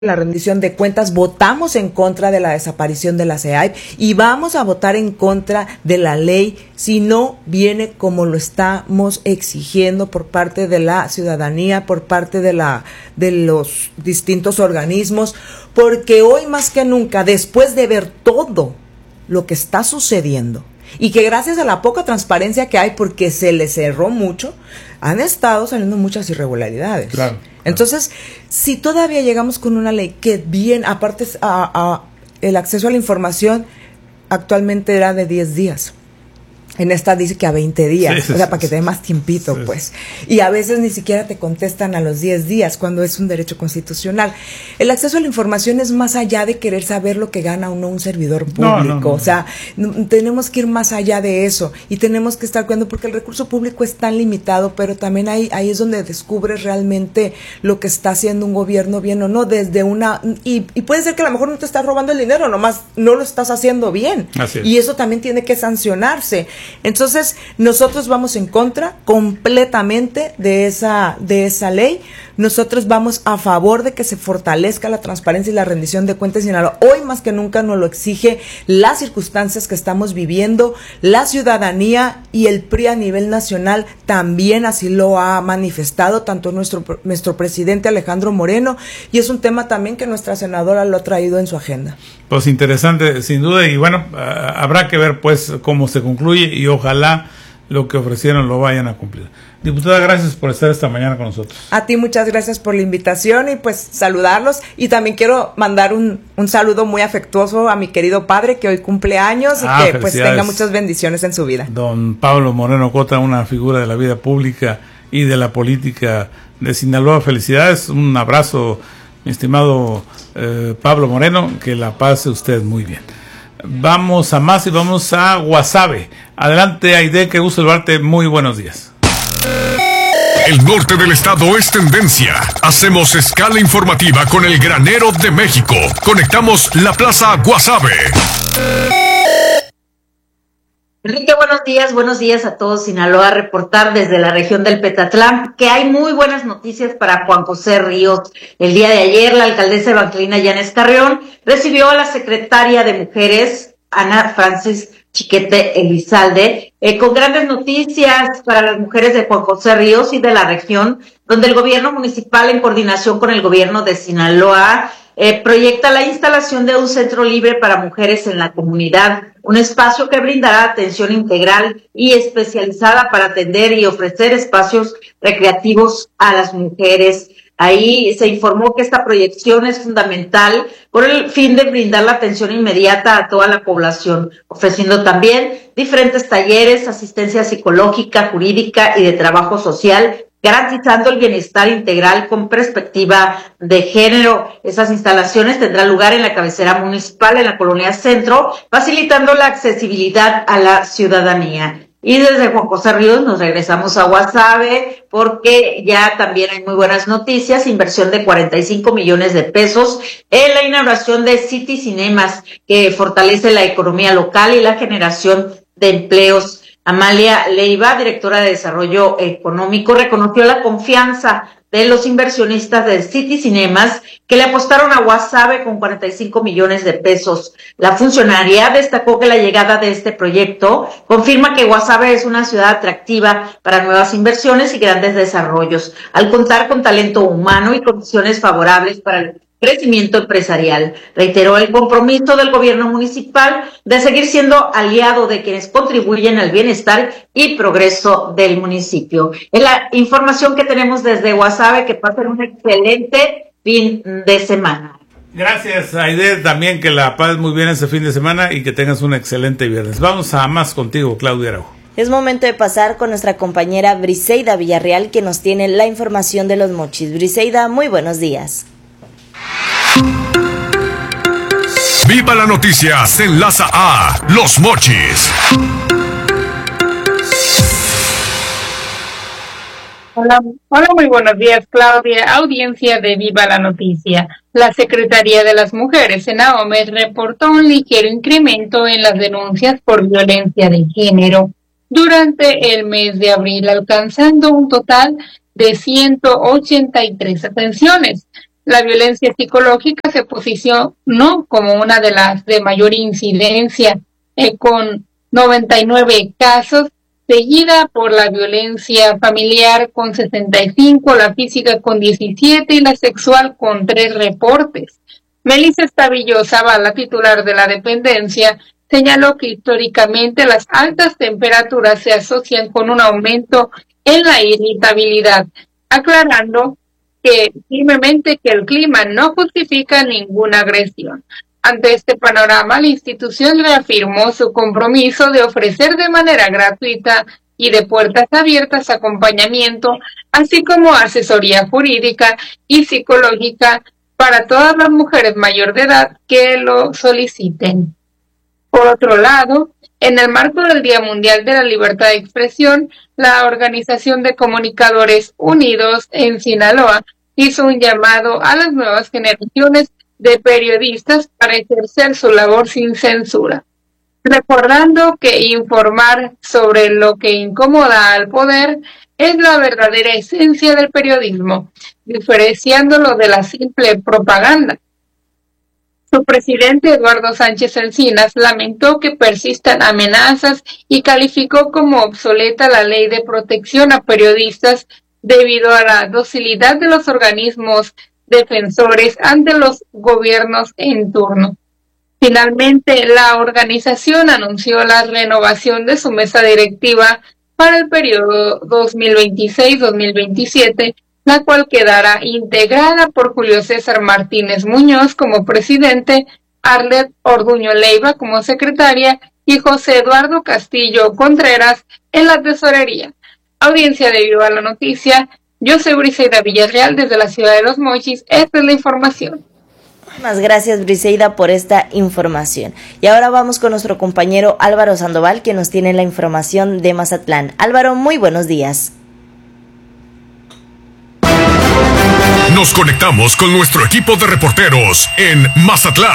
la rendición de cuentas, votamos en contra de la desaparición de la CEAIP y vamos a votar en contra de la ley si no viene como lo estamos exigiendo por parte de la ciudadanía, por parte de los distintos organismos, porque hoy más que nunca, después de ver todo lo que está sucediendo y que gracias a la poca transparencia que hay, porque se le cerró mucho, han estado saliendo muchas irregularidades. Claro. Entonces, si todavía llegamos con una ley que bien, aparte el acceso a la información actualmente era de 10 días. En esta dice que a 20 días, sí, o sea, para que te dé más tiempito, sí, pues. Y a veces ni siquiera te contestan a los 10 días, cuando es un derecho constitucional. El acceso a la información es más allá de querer saber lo que gana o no un servidor público. No. O sea, tenemos que ir más allá de eso y tenemos que estar cuidando, porque el recurso público es tan limitado, pero también ahí es donde descubres realmente lo que está haciendo un gobierno bien o no, desde y puede ser que a lo mejor no te estás robando el dinero, nomás no lo estás haciendo bien. Así es. Y eso también tiene que sancionarse. Entonces, nosotros vamos en contra completamente de esa ley. Nosotros vamos a favor de que se fortalezca la transparencia y la rendición de cuentas en Sinaloa. Hoy más que nunca nos lo exige las circunstancias que estamos viviendo, la ciudadanía y el PRI a nivel nacional también así lo ha manifestado, tanto nuestro presidente Alejandro Moreno, y es un tema también que nuestra senadora lo ha traído en su agenda. Pues interesante, sin duda, y bueno, habrá que ver pues cómo se concluye y ojalá lo que ofrecieron lo vayan a cumplir. Diputada, gracias por estar esta mañana con nosotros. A ti muchas gracias por la invitación y pues saludarlos, y también quiero mandar un saludo muy afectuoso a mi querido padre que hoy cumple años y que pues tenga muchas bendiciones en su vida. Don Pablo Moreno Cota, una figura de la vida pública y de la política de Sinaloa. Felicidades, un abrazo, mi estimado Pablo Moreno, que la pase usted muy bien. Vamos a más y vamos a Guasave. Adelante, Aide, que gusto saludarte. Muy buenos días. El norte del estado es tendencia. Hacemos escala informativa con el granero de México. Conectamos la plaza Guasave. Enrique, buenos días a todos. Sinaloa, a reportar desde la región del Petatlán que hay muy buenas noticias para Juan José Ríos. El día de ayer, la alcaldesa Evangelina Llanes Carrión recibió a la secretaria de Mujeres, Ana Francis Chiquete Elizalde, con grandes noticias para las mujeres de Juan José Ríos y de la región, donde el gobierno municipal, en coordinación con el gobierno de Sinaloa, proyecta la instalación de un centro libre para mujeres en la comunidad, un espacio que brindará atención integral y especializada para atender y ofrecer espacios recreativos a las mujeres. Ahí se informó que esta proyección es fundamental por el fin de brindar la atención inmediata a toda la población, ofreciendo también diferentes talleres, asistencia psicológica, jurídica y de trabajo social, garantizando el bienestar integral con perspectiva de género. Esas instalaciones tendrán lugar en la cabecera municipal, en la colonia Centro, facilitando la accesibilidad a la ciudadanía. Y desde Juan José Ríos nos regresamos a Guasave, porque ya también hay muy buenas noticias: inversión de 45 millones de pesos en la inauguración de City Cinemas, que fortalece la economía local y la generación de empleos. Amalia Leiva, directora de Desarrollo Económico, reconoció la confianza de los inversionistas de City Cinemas, que le apostaron a Guasave con 45 millones de pesos. La funcionaria destacó que la llegada de este proyecto confirma que Guasave es una ciudad atractiva para nuevas inversiones y grandes desarrollos, al contar con talento humano y condiciones favorables para el crecimiento empresarial. Reiteró el compromiso del gobierno municipal de seguir siendo aliado de quienes contribuyen al bienestar y progreso del municipio. Es la información que tenemos desde Guasave. Que pasen un excelente fin de semana. Gracias, Aide, también que la pases muy bien ese fin de semana y que tengas un excelente viernes. Vamos a más contigo, Claudia Araujo. Es momento de pasar con nuestra compañera Briseida Villarreal, que nos tiene la información de los mochis. Briseida, muy buenos días. Viva la noticia, se enlaza a Los Mochis. Hola, muy buenos días, Claudia. Audiencia de Viva la Noticia. La Secretaría de las Mujeres en Ahome reportó un ligero incremento en las denuncias por violencia de género durante el mes de abril, alcanzando un total de 183 atenciones. La violencia psicológica se posicionó como una de las de mayor incidencia, con 99 casos, seguida por la violencia familiar con 65, la física con 17 y la sexual con 3 reportes. Melissa Estavillo Zavala, titular de la dependencia, señaló que históricamente las altas temperaturas se asocian con un aumento en la irritabilidad, aclarando que firmemente que el clima no justifica ninguna agresión. Ante este panorama, la institución reafirmó su compromiso de ofrecer de manera gratuita y de puertas abiertas acompañamiento, así como asesoría jurídica y psicológica para todas las mujeres mayor de edad que lo soliciten. Por otro lado, en el marco del Día Mundial de la Libertad de Expresión, la Organización de Comunicadores Unidos en Sinaloa hizo un llamado a las nuevas generaciones de periodistas para ejercer su labor sin censura, recordando que informar sobre lo que incomoda al poder es la verdadera esencia del periodismo, diferenciándolo de la simple propaganda. Su presidente, Eduardo Sánchez Encinas, lamentó que persistan amenazas y calificó como obsoleta la ley de protección a periodistas debido a la docilidad de los organismos defensores ante los gobiernos en turno. Finalmente, la organización anunció la renovación de su mesa directiva para el periodo 2026-2027, la cual quedará integrada por Julio César Martínez Muñoz como presidente, Arlet Orduño Leiva como secretaria y José Eduardo Castillo Contreras en la tesorería. Audiencia de Viva la Noticia, yo soy Briseida Villarreal desde la ciudad de Los Mochis. Esta es la información. Muchas gracias, Briseida, por esta información. Y ahora vamos con nuestro compañero Álvaro Sandoval, que nos tiene la información de Mazatlán. Álvaro, muy buenos días. Nos conectamos con nuestro equipo de reporteros en Mazatlán.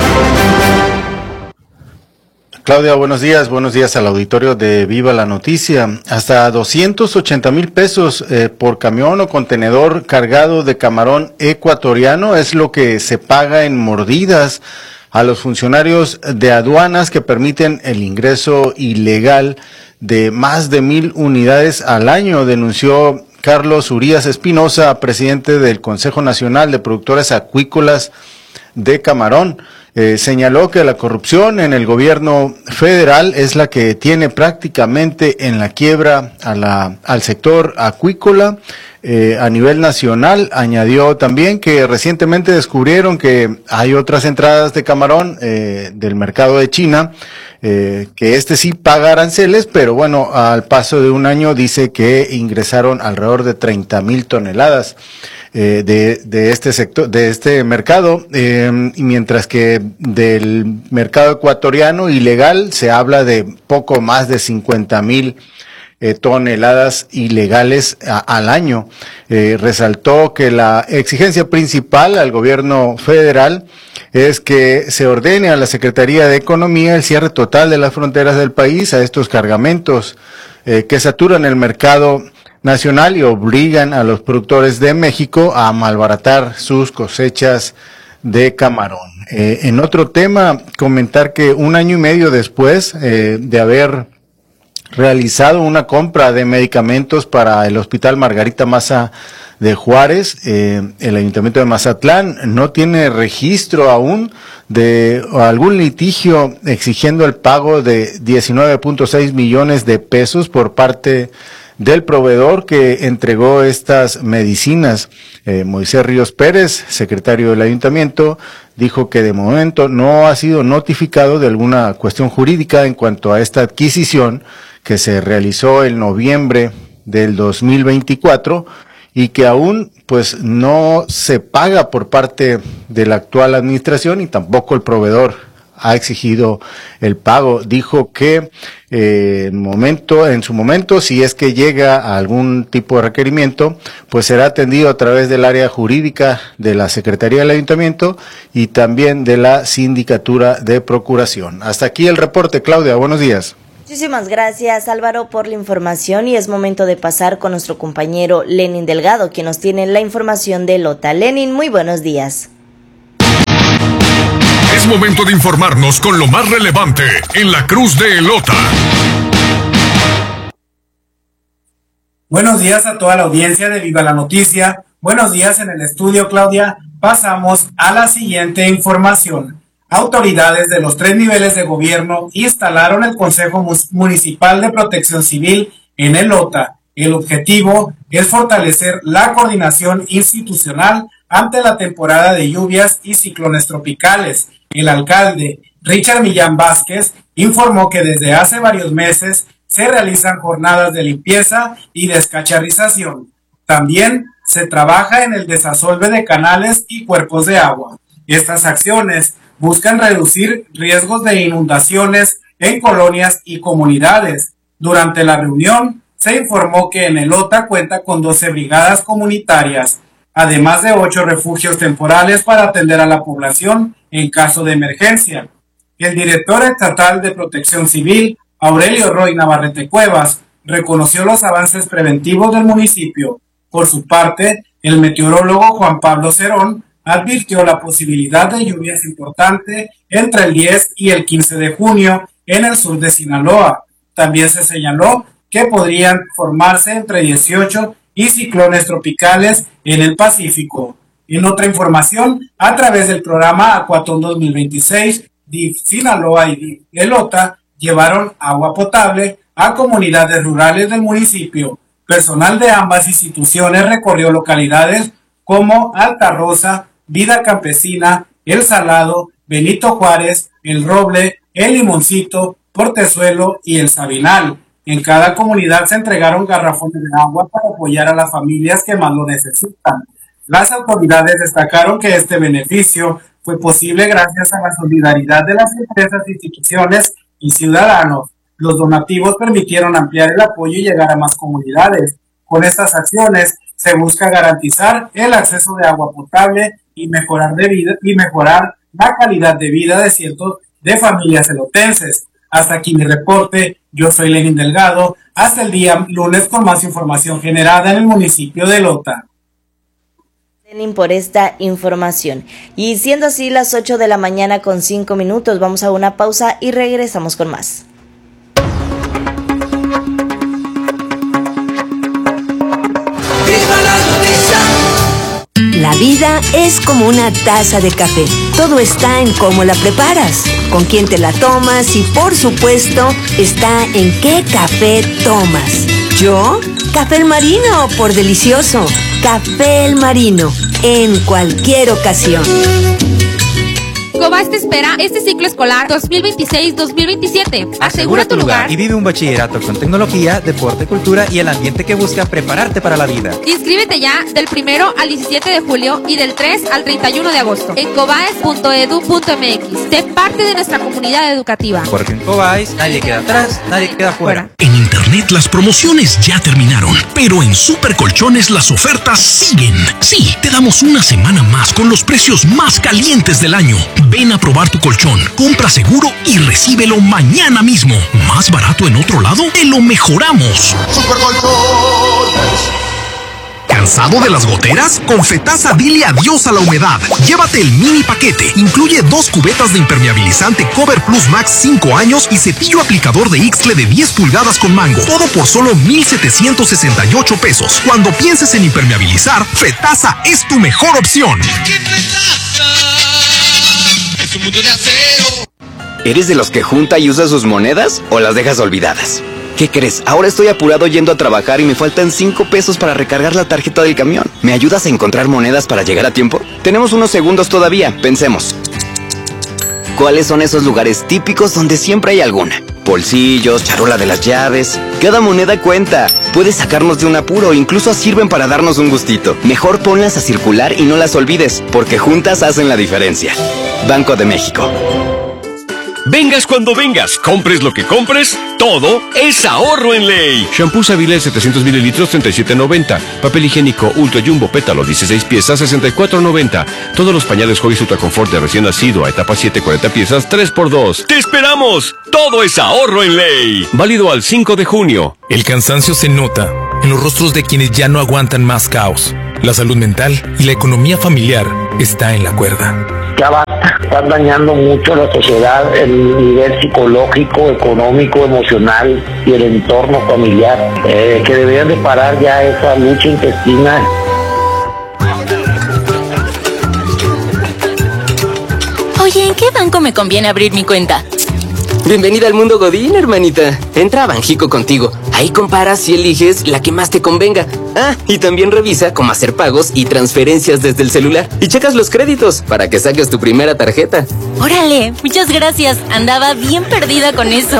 Claudia, buenos días al auditorio de Viva la Noticia. Hasta 280,000 pesos por camión o contenedor cargado de camarón ecuatoriano es lo que se paga en mordidas a los funcionarios de aduanas que permiten el ingreso ilegal de más de 1,000 unidades al año, denunció Carlos Urías Espinosa, presidente del Consejo Nacional de Productores Acuícolas de Camarón. Señaló que la corrupción en el gobierno federal es la que tiene prácticamente en la quiebra al sector acuícola a nivel nacional. Añadió también que recientemente descubrieron que hay otras entradas de camarón del mercado de China, que sí paga aranceles, pero bueno, al paso de un año dice que ingresaron alrededor de 30,000 toneladas de este sector, de este mercado, y mientras que del mercado ecuatoriano ilegal se habla de poco más de 50,000 toneladas ilegales al año. Resaltó que la exigencia principal al gobierno federal es que se ordene a la Secretaría de Economía el cierre total de las fronteras del país a estos cargamentos que saturan el mercado nacional y obligan a los productores de México a malbaratar sus cosechas de camarón. En otro tema, comentar que un año y medio después de haber realizado una compra de medicamentos para el Hospital Margarita Maza de Juárez, el Ayuntamiento de Mazatlán no tiene registro aún de algún litigio exigiendo el pago de 19.6 millones de pesos por parte del proveedor que entregó estas medicinas. Moisés Ríos Pérez, secretario del ayuntamiento, dijo que de momento no ha sido notificado de alguna cuestión jurídica en cuanto a esta adquisición que se realizó en noviembre del 2024 y que aún pues no se paga por parte de la actual administración y tampoco el proveedor ha exigido el pago. Dijo que en su momento, si es que llega a algún tipo de requerimiento, pues será atendido a través del área jurídica de la Secretaría del Ayuntamiento y también de la Sindicatura de Procuración. Hasta aquí el reporte, Claudia, buenos días. Muchísimas gracias, Álvaro, por la información, y es momento de pasar con nuestro compañero Lenin Delgado, quien nos tiene la información de Elota. Lenin, muy buenos días. Es momento de informarnos con lo más relevante en la Cruz de Elota. Buenos días a toda la audiencia de Viva la Noticia. Buenos días en el estudio, Claudia. Pasamos a la siguiente información. Autoridades de los 3 niveles de gobierno instalaron el Consejo Municipal de Protección Civil en Elota. El objetivo es fortalecer la coordinación institucional ante la temporada de lluvias y ciclones tropicales. El alcalde Richard Millán Vázquez informó que desde hace varios meses se realizan jornadas de limpieza y descacharrización. También se trabaja en el desasolve de canales y cuerpos de agua. Estas acciones buscan reducir riesgos de inundaciones en colonias y comunidades. Durante la reunión se informó que en Elota cuenta con 12 brigadas comunitarias, además de 8 refugios temporales para atender a la población en caso de emergencia. El director estatal de Protección Civil, Aurelio Roy Navarrete Cuevas, reconoció los avances preventivos del municipio. Por su parte, el meteorólogo Juan Pablo Cerón advirtió la posibilidad de lluvias importantes entre el 10 y el 15 de junio en el sur de Sinaloa. También se señaló que podrían formarse entre 18 y ciclones tropicales en el Pacífico. En otra información, a través del programa Acuatón 2026, DIF Sinaloa y DIF Elota llevaron agua potable a comunidades rurales del municipio. Personal de ambas instituciones recorrió localidades como Alta Rosa, Vida Campesina, El Salado, Benito Juárez, El Roble, El Limoncito, Portezuelo y El Sabinal. En cada comunidad se entregaron garrafones de agua para apoyar a las familias que más lo necesitan. Las autoridades destacaron que este beneficio fue posible gracias a la solidaridad de las empresas, instituciones y ciudadanos. Los donativos permitieron ampliar el apoyo y llegar a más comunidades. Con estas acciones se busca garantizar el acceso de agua potable y mejorar la calidad de vida de cientos de familias elotenses. Hasta aquí mi reporte. Yo soy Lenin Delgado. Hasta el día lunes con más información generada en el municipio de Elota. Lenin, por esta información. Y siendo así las 8 de la mañana con 5 minutos, vamos a una pausa y regresamos con más. La vida es como una taza de café. Todo está en cómo la preparas, con quién te la tomas y, por supuesto, está en qué café tomas. ¿Yo? Café El Marino, por delicioso. Café El Marino, en cualquier ocasión. Cobás te espera este ciclo escolar 2026-2027. Asegura tu lugar y vive un bachillerato con tecnología, deporte, cultura y el ambiente que busca prepararte para la vida. Inscríbete ya del 1 al 17 de julio y del 3 al 31 de agosto en cobaes.edu.mx. Sé parte de nuestra comunidad educativa. Porque en Cobáis nadie queda atrás, nadie queda fuera. En Internet las promociones ya terminaron, pero en Super Colchones las ofertas siguen. Sí, te damos una semana más con los precios más calientes del año. Ven a probar tu colchón, compra seguro y recíbelo mañana mismo. ¿Más barato en otro lado? Te lo mejoramos. Super Colchones. ¿Cansado de las goteras? Con Fetasa dile adiós a la humedad. Llévate el mini paquete. Incluye 2 cubetas de impermeabilizante Cover Plus Max 5 años y cepillo aplicador de Ixtle de 10 pulgadas con mango. Todo por solo 1,768 pesos. Cuando pienses en impermeabilizar, Fetasa es tu mejor opción. ¿Eres de los que junta y usa sus monedas o las dejas olvidadas? ¿Qué crees? Ahora estoy apurado yendo a trabajar y me faltan 5 pesos para recargar la tarjeta del camión. ¿Me ayudas a encontrar monedas para llegar a tiempo? Tenemos unos segundos todavía, pensemos. ¿Cuáles son esos lugares típicos donde siempre hay alguna? Bolsillos, charola de las llaves. Cada moneda cuenta. Puedes sacarnos de un apuro, incluso sirven para darnos un gustito. Mejor ponlas a circular y no las olvides, porque juntas hacen la diferencia. Banco de México. Vengas cuando vengas, compres lo que compres, todo es ahorro en Ley. Shampoo Savile 700 mililitros, 37.90. Papel higiénico Ultra Jumbo Pétalo, 16 piezas, 64.90. Todos los pañales Huggies Ultra Confort de recién nacido a etapa 7, 40 piezas, 3x2. ¡Te esperamos! Todo es ahorro en Ley. Válido al 5 de junio. El cansancio se nota en los rostros de quienes ya no aguantan más caos. La salud mental y la economía familiar está en la cuerda. Ya basta, están dañando mucho a la sociedad, el nivel psicológico, económico, emocional y el entorno familiar, que deberían de parar ya esa lucha intestina. Oye, ¿en qué banco me conviene abrir mi cuenta? Bienvenida al mundo Godín, hermanita. Entra a Banjico Contigo. Ahí comparas y eliges la que más te convenga. Ah, y también revisa cómo hacer pagos y transferencias desde el celular. Y checas los créditos para que saques tu primera tarjeta. Órale, muchas gracias. Andaba bien perdida con eso.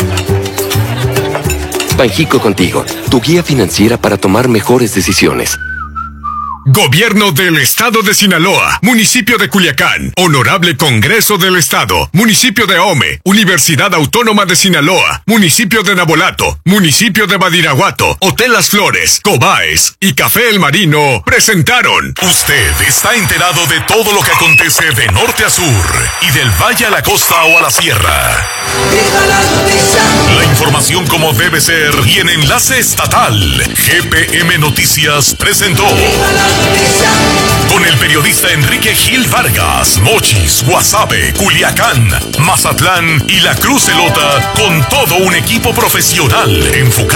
Banjico Contigo, tu guía financiera para tomar mejores decisiones. Gobierno del Estado de Sinaloa, Municipio de Culiacán, Honorable Congreso del Estado, Municipio de Ahome, Universidad Autónoma de Sinaloa, Municipio de Nabolato, Municipio de Badiraguato, Hotel Las Flores, Cobaes y Café El Marino presentaron. Usted está enterado de todo lo que acontece de norte a sur y del valle a la costa o a la sierra. La información como debe ser y en enlace estatal. GPM Noticias presentó. Con el periodista Enrique Gil Vargas, Mochis, Guasave, Culiacán, Mazatlán y La Cruz Elota, con todo un equipo profesional enfocado